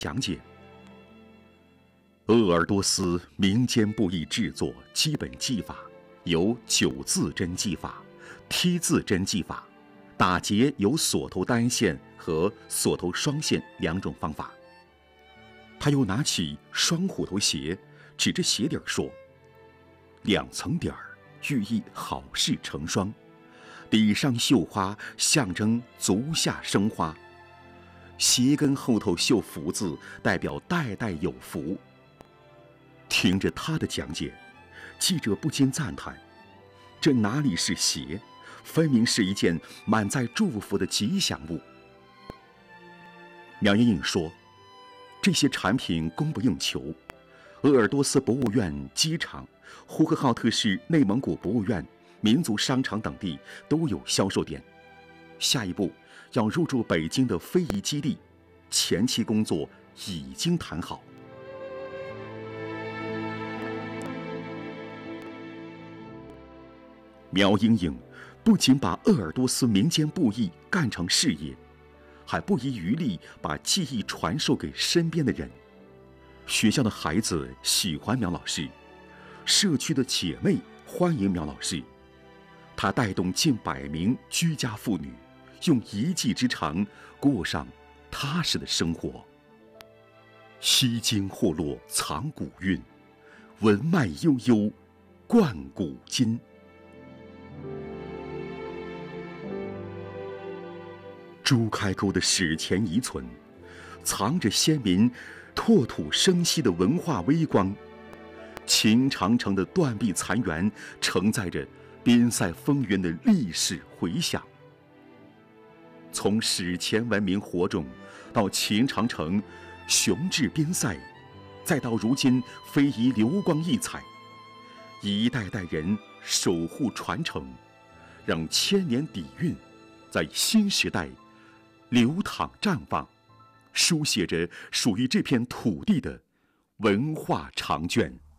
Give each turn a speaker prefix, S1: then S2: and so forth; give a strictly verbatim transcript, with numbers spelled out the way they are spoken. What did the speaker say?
S1: 讲解。鄂尔多斯民间布艺制作基本技法有九字针技法、梯字针技法，打结有锁头单线和锁头双线两种方法。他又拿起双虎头鞋，指着鞋底儿说：“两层底儿，寓意好事成双；底上绣花，象征足下生花；鞋跟后头绣福字，代表代代有福。”听着他的讲解，记者不禁赞叹：这哪里是鞋，分明是一件满载祝福的吉祥物。苗莹莹说，这些产品供不应求，鄂尔多斯博物院机场、呼和浩特市内蒙古博物院、民族商场等地都有销售点。下一步要入驻北京的非遗基地，前期工作已经谈好。苗莹莹不仅把鄂尔多斯民间布艺干成事业，还不遗余力把技艺传授给身边的人。学校的孩子喜欢苗老师，社区的姐妹欢迎苗老师。她带动近百名居家妇女，用一技之长过上踏实的生活。吸金或落藏古韵，文脉悠悠贯古今。朱开沟的史前遗存，藏着先民拓土生息的文化微光；秦长城的断壁残垣，承载着边塞风云的历史回响。从史前文明火种，到秦长城雄峙边塞，再到如今非遗流光溢彩，一代代人守护传承，让千年底蕴在新时代流淌绽放，书写着属于这片土地的文化长卷。